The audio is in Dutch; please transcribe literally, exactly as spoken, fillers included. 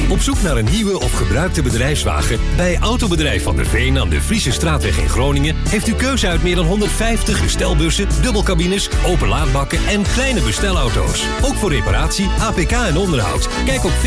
Op zoek naar een nieuwe of gebruikte bedrijfswagen? Bij Autobedrijf Van der Veen aan de Friese Straatweg in Groningen heeft u keuze uit meer dan honderdvijftig bestelbussen, dubbelcabines, openlaadbakken en kleine bestelauto's. Ook voor reparatie, A P K en onderhoud. Kijk op